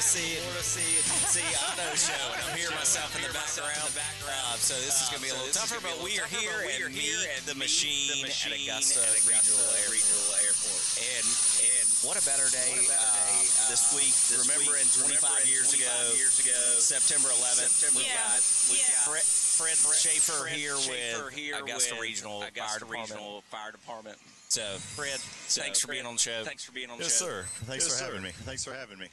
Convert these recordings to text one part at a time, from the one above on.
see Otto show, and I'm hearing myself in the background. So this is going to be a little tougher, but we are here at Meet the Machine at Augusta Regional Airport. And what a better day this week, remembering 25 years ago, September 11th, we got Fred Schaefer here with Augusta Regional Fire Department. So, Fred, thanks for being on the show. Yes, sir. Thanks for having me.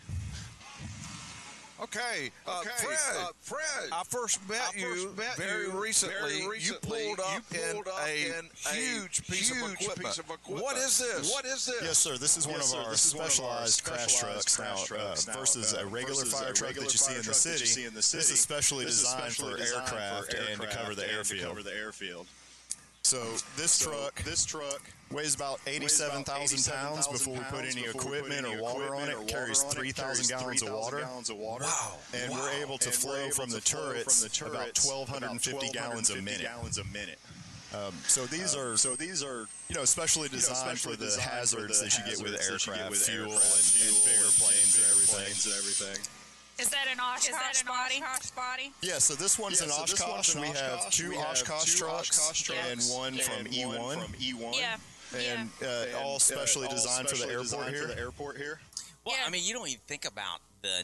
Okay, Fred, I first met you very recently. You pulled up in a huge piece of equipment. What is this? Yes, sir. This is one of our specialized crash trucks. Now, versus a regular fire truck that you see in the city, this is specially designed for aircraft and to cover the airfield. So this truck weighs about 87,000 pounds before we put any equipment or water on it. It carries 3,000 gallons of water. Wow. And we're able to flow from the turrets about 1,250 gallons a minute. So these are specially designed for the hazards that you get with aircraft, fuel and bigger planes and everything. Is that an Oshkosh body? Yeah, so this one's an Oshkosh. We have two Oshkosh trucks and one from E1. Yeah. And all specially designed for the airport here. Well, I mean, you don't even think about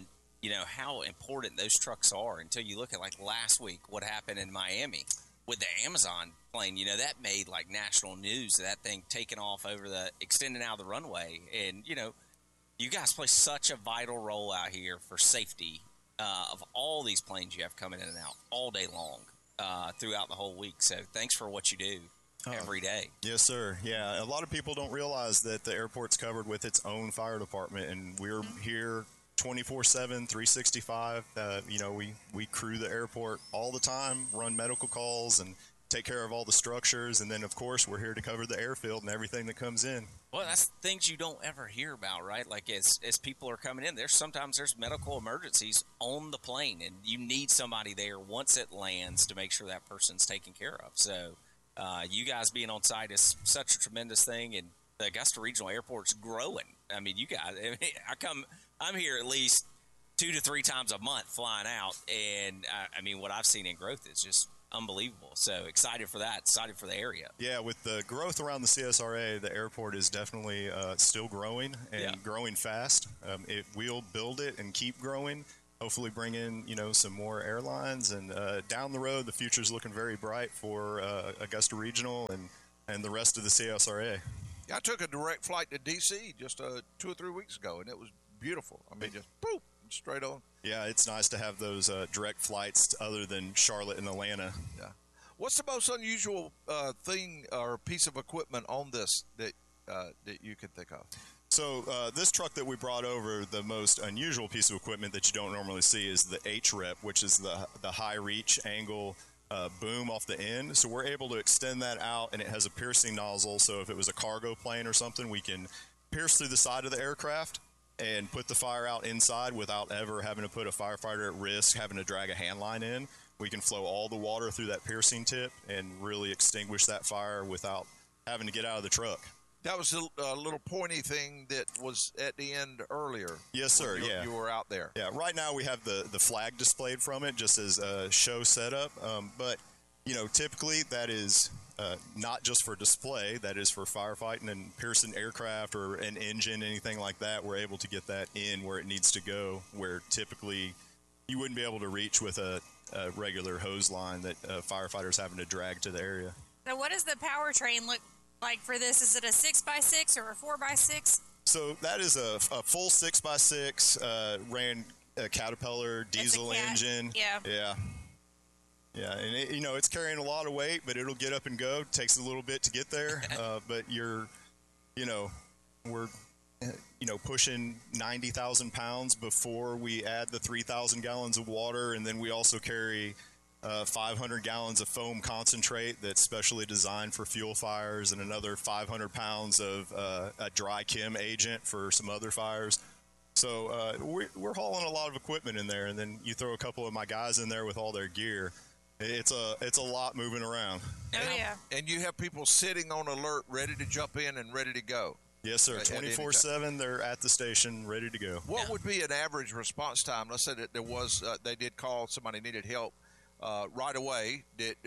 how important those trucks are until you look at, like, last week, what happened in Miami with the Amazon plane. That made, like, national news, that thing taking off extending out of the runway. And, you guys play such a vital role out here for safety of all these planes you have coming in and out all day long throughout the whole week. So thanks for what you do every day. Yes, sir. Yeah, a lot of people don't realize that the airport's covered with its own fire department, and we're here 24/7, 365. We crew the airport all the time, run medical calls, and take care of all the structures, and then of course we're here to cover the airfield and everything that comes in. Well, that's things you don't ever hear about, right? Like as people are coming in, there's medical emergencies on the plane, and you need somebody there once it lands to make sure that person's taken care of. So you guys being on site is such a tremendous thing, and the Augusta Regional Airport's growing. I mean, you guys, I'm here at least 2 to 3 times a month flying out, and what I've seen in growth is just unbelievable. So excited for that, excited for the area. Yeah, with the growth around the CSRA, the airport is definitely still growing and growing fast. We'll build it and keep growing, hopefully bring in some more airlines, and down the road the future's looking very bright for Augusta Regional and the rest of the CSRA. Yeah, I took a direct flight to DC just 2 or 3 weeks ago, and it was beautiful. I mean, just boop, straight on. Yeah, it's nice to have those direct flights other than Charlotte and Atlanta. Yeah. What's the most unusual thing or piece of equipment on this that you could think of? So this truck that we brought over, the most unusual piece of equipment that you don't normally see is the H-Rep, which is the high reach angle boom off the end. So we're able to extend that out, and it has a piercing nozzle. So if it was a cargo plane or something, we can pierce through the side of the aircraft and put the fire out inside without ever having to put a firefighter at risk, having to drag a hand line in. We can flow all the water through that piercing tip and really extinguish that fire without having to get out of the truck. That was a little pointy thing that was at the end earlier. Yes, sir. You were out there. Yeah, right now we have the flag displayed from it just as a show setup. But, typically that is not just for display. That is for firefighting and piercing aircraft or an engine, anything like that. We're able to get that in where it needs to go, where typically you wouldn't be able to reach with a regular hose line that firefighters having to drag to the area. So what does the powertrain look like for this? Is it a 6x6 or a 4x6? So that is a full 6x6 ran Caterpillar diesel engine. Yeah. Yeah, and it's carrying a lot of weight, but it'll get up and go. It takes a little bit to get there, but we're pushing 90,000 pounds before we add the 3,000 gallons of water, and then we also carry 500 gallons of foam concentrate that's specially designed for fuel fires, and another 500 pounds of a dry chem agent for some other fires. So we're hauling a lot of equipment in there, and then you throw a couple of my guys in there with all their gear. It's a lot moving around. Oh, yeah. And you have people sitting on alert, ready to jump in and ready to go. Yes, sir. 24/7. They're at the station, ready to go. What would be an average response time? Let's say that there was they did call, somebody needed help right away.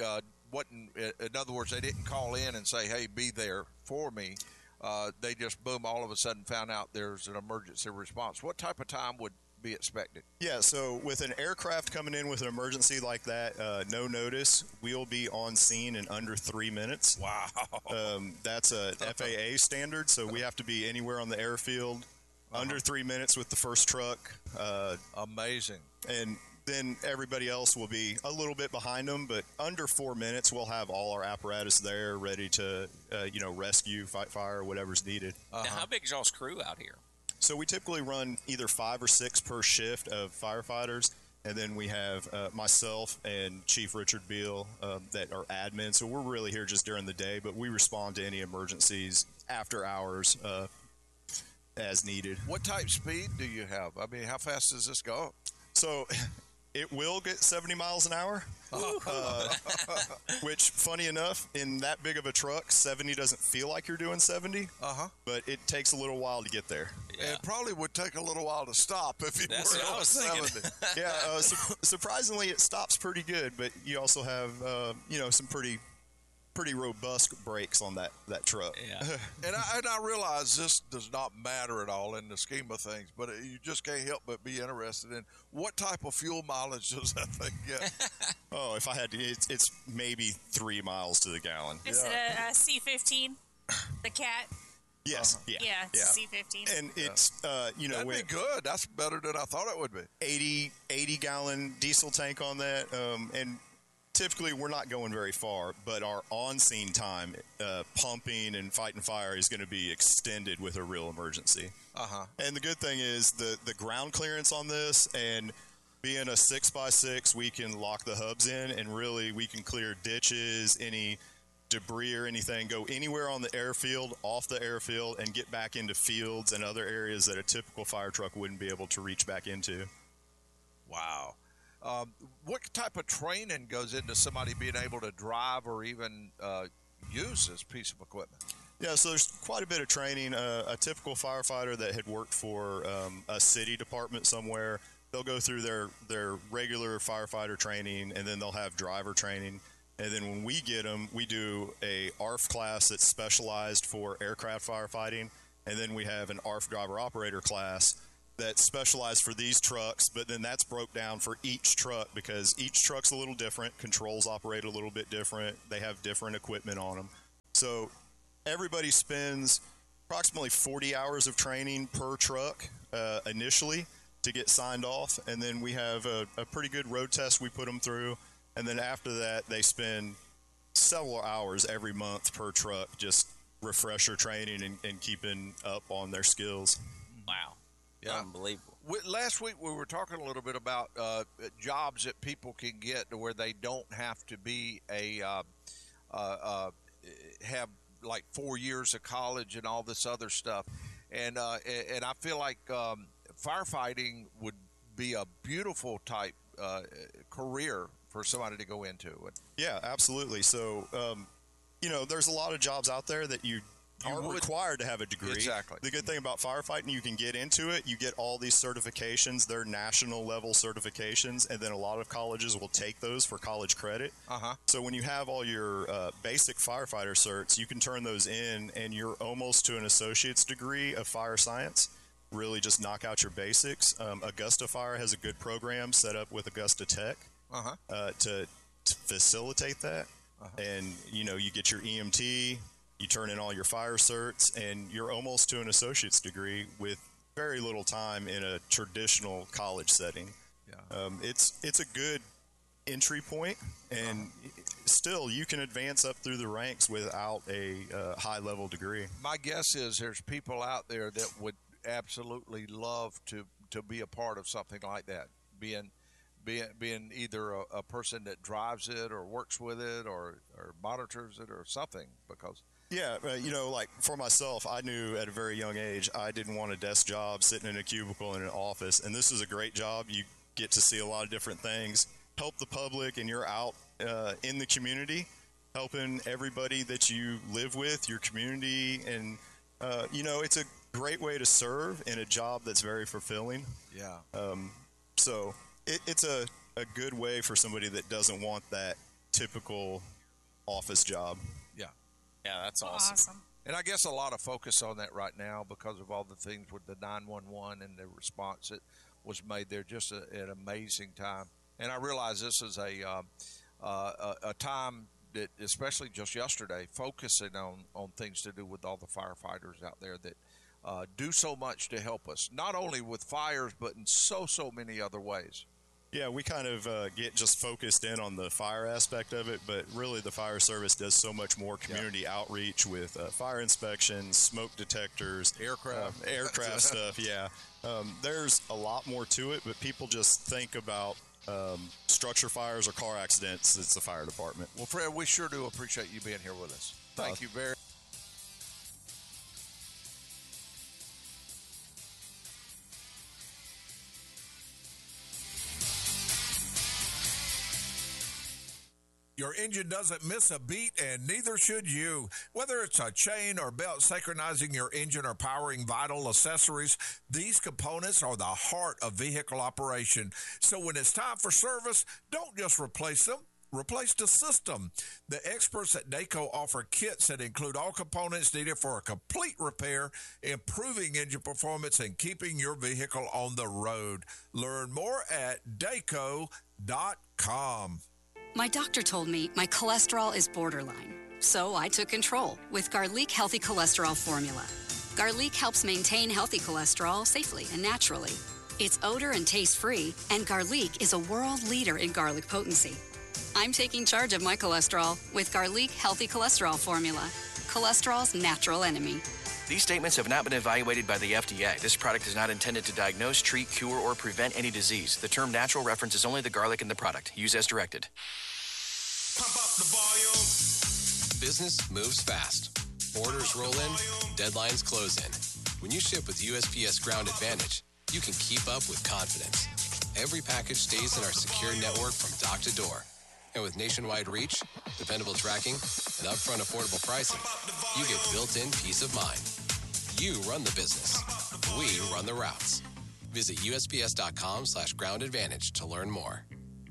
In other words, they didn't call in and say, "Hey, be there for me." They just boom, all of a sudden found out there's an emergency response. What type of time would be expected? Yeah, so with an aircraft coming in with an emergency like that, no notice, we'll be on scene in under 3 minutes. Wow. That's a FAA standard, so we have to be anywhere on the airfield under 3 minutes with the first truck. Amazing. And then everybody else will be a little bit behind them, but under 4 minutes, we'll have all our apparatus there ready to, rescue, fight fire, whatever's needed. Now, how big is y'all's crew out here? So we typically run either 5 or 6 per shift of firefighters, and then we have myself and Chief Richard Beal that are admin. So we're really here just during the day, but we respond to any emergencies after hours as needed. What type speed do you have? I mean, how fast does this go? So it will get 70 miles an hour, which, funny enough, in that big of a truck, 70 doesn't feel like you're doing 70, but it takes a little while to get there. Yeah. It probably would take a little while to stop if you were doing 70. Yeah, surprisingly, it stops pretty good, but you also have, some pretty robust brakes on that truck. Yeah. and I realize this does not matter at all in the scheme of things, but you just can't help but be interested in what type of fuel mileage does that thing get? Oh, if I had to, it's maybe 3 miles to the gallon. Is it a C-15, the Cat? Yes. Yeah. Yeah, it's a C-15. And it's, that'd be good. That's better than I thought it would be. 80 gallon diesel tank on that, and typically, we're not going very far, but our on-scene time, pumping and fighting fire, is going to be extended with a real emergency. And the good thing is the ground clearance on this, and being a 6x6, we can lock the hubs in, and really we can clear ditches, any debris or anything, go anywhere on the airfield, off the airfield, and get back into fields and other areas that a typical fire truck wouldn't be able to reach back into. Wow. What type of training goes into somebody being able to drive or even use this piece of equipment? Yeah, so there's quite a bit of training. A typical firefighter that had worked for a city department somewhere, they'll go through their regular firefighter training, and then they'll have driver training. And then when we get them, we do a ARF class that's specialized for aircraft firefighting, and then we have an ARF driver operator class that's specialized for these trucks, but then that's broke down for each truck because each truck's a little different, controls operate a little bit different, they have different equipment on them. So everybody spends approximately 40 hours of training per truck initially to get signed off, and then we have a pretty good road test we put them through, and then after that they spend several hours every month per truck just refresher training and keeping up on their skills. Wow. Yeah. Unbelievable. Last week we were talking a little bit about jobs that people can get to where they don't have to be have like 4 years of college and all this other stuff, and I feel like firefighting would be a beautiful type career for somebody to go into. Yeah, absolutely. So there's a lot of jobs out there that you aren't required to have a degree. Exactly. The good thing about firefighting, you can get into it. You get all these certifications. They're national level certifications, and then a lot of colleges will take those for college credit. So when you have all your basic firefighter certs, you can turn those in, and you're almost to an associate's degree of fire science. Really just knock out your basics. Augusta Fire has a good program set up with Augusta Tech to facilitate that. And, you get your EMT, you turn in all your fire certs, and you're almost to an associate's degree with very little time in a traditional college setting. Yeah. It's a good entry point, and still you can advance up through the ranks without a high-level degree. My guess is there's people out there that would absolutely love to be a part of something like that, being either a person that drives it or works with it or monitors it or something, because yeah, like for myself, I knew at a very young age I didn't want a desk job sitting in a cubicle in an office, and this is a great job. You get to see a lot of different things, help the public, and you're out in the community helping everybody that you live with, your community, and It's a great way to serve in a job that's very fulfilling. Yeah. So it's a good way for somebody that doesn't want that typical office job. Yeah. Yeah, that's awesome. And I guess a lot of focus on that right now because of all the things with the 911 and the response that was made there. Just an amazing time. And I realize this is a time that, especially just yesterday, focusing on things to do with all the firefighters out there that do so much to help us, not only with fires, but in so many other ways. Yeah, we kind of get just focused in on the fire aspect of it, but really the fire service does so much more community outreach with fire inspections, smoke detectors, aircraft stuff. Yeah, there's a lot more to it, but people just think about structure fires or car accidents. It's the fire department. Well, Fred, we sure do appreciate you being here with us. Thank you very much. Your engine doesn't miss a beat, and neither should you. Whether it's a chain or belt synchronizing your engine or powering vital accessories, these components are the heart of vehicle operation. So when it's time for service, don't just replace them. Replace the system. The experts at Dayco offer kits that include all components needed for a complete repair, improving engine performance and keeping your vehicle on the road. Learn more at Dayco.com. My doctor told me my cholesterol is borderline, so I took control with Garlic Healthy Cholesterol Formula. Garlic helps maintain healthy cholesterol safely and naturally. It's odor and taste-free, and Garlic is a world leader in garlic potency. I'm taking charge of my cholesterol with Garlic Healthy Cholesterol Formula, cholesterol's natural enemy. These statements have not been evaluated by the FDA. This product is not intended to diagnose, treat, cure, or prevent any disease. The term natural references only the garlic in the product. Use as directed. Pump up the volume. Business moves fast. Orders roll in, deadlines close in. When you ship with USPS Ground Advantage, you can keep up with confidence. Every package stays in our secure network from dock to door. And with nationwide reach, dependable tracking, and upfront affordable pricing, you get built-in peace of mind. You run the business. We run the routes. Visit USPS.com/Ground Advantage to learn more.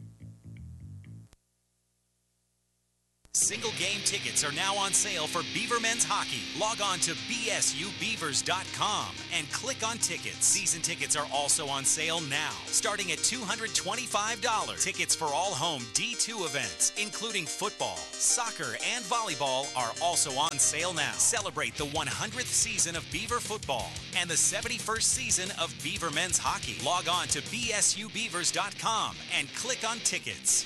Single game tickets are now on sale for Beaver Men's Hockey. Log on to bsubeavers.com and click on tickets. Season tickets are also on sale now, starting at $225. Tickets for all home D2 events, including football, soccer, and volleyball, are also on sale now. Celebrate the 100th season of Beaver football and the 71st season of Beaver Men's Hockey. Log on to bsubeavers.com and click on tickets.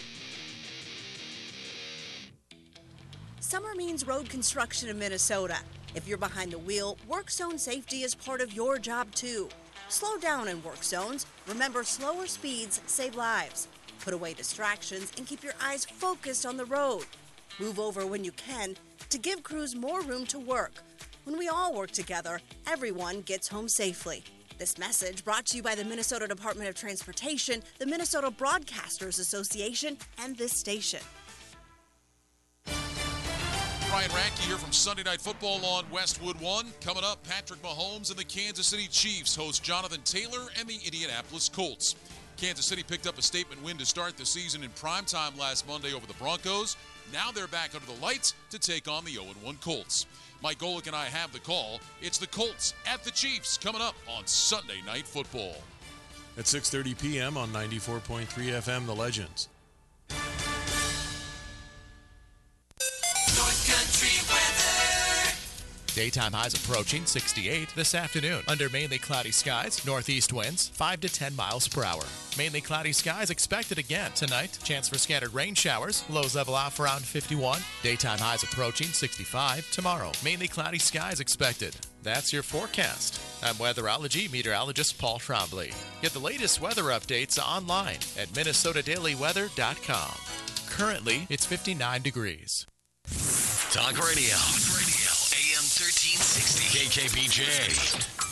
Summer means road construction in Minnesota. If you're behind the wheel, work zone safety is part of your job too. Slow down in work zones. Remember, slower speeds save lives. Put away distractions and keep your eyes focused on the road. Move over when you can to give crews more room to work. When we all work together, everyone gets home safely. This message brought to you by the Minnesota Department of Transportation, the Minnesota Broadcasters Association, and this station. Ryan Radke here from Sunday Night Football on Westwood One. Coming up, Patrick Mahomes and the Kansas City Chiefs host Jonathan Taylor and the Indianapolis Colts. Kansas City picked up a statement win to start the season in primetime last Monday over the Broncos. Now they're back under the lights to take on the 0-1 Colts. Mike Golick and I have the call. It's the Colts at the Chiefs coming up on Sunday Night Football. At 6:30 p.m. on 94.3 FM, The Legends. Daytime highs approaching 68 this afternoon. Under mainly cloudy skies, northeast winds 5 to 10 miles per hour. Mainly cloudy skies expected again tonight. Chance for scattered rain showers. Lows level off around 51. Daytime highs approaching 65 tomorrow. Mainly cloudy skies expected. That's your forecast. I'm weatherology meteorologist Paul Trombley. Get the latest weather updates online at minnesotadailyweather.com. Currently, it's 59 degrees. Talk Radio. AM 1360. KKBJ.